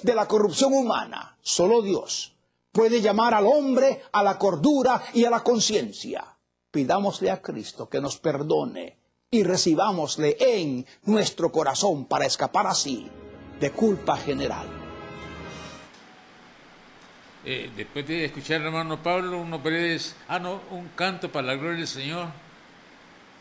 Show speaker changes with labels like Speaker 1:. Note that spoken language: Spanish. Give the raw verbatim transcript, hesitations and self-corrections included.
Speaker 1: través de la corrupción humana. Solo Dios puede llamar al hombre a la cordura y a la conciencia. Pidámosle a Cristo que nos perdone y recibámosle en nuestro corazón para escapar así de culpa general.
Speaker 2: Eh, después de escuchar al hermano Pablo, unos breves, ah no, un canto para la gloria del Señor.